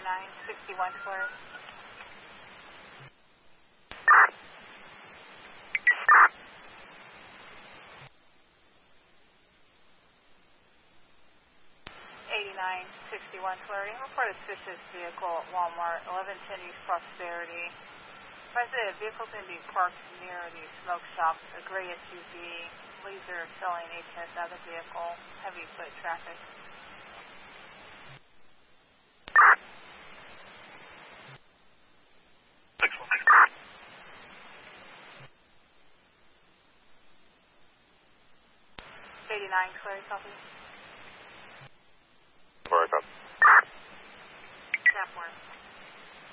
8961 clear. 8961 clear. You report a suspicious vehicle at Walmart, 1110 East Prosperity. Resident vehicles may be parked near the smoke shop, a gray SUV, laser selling HS out of the vehicle, heavy foot traffic. Eighty-nine clear, copy.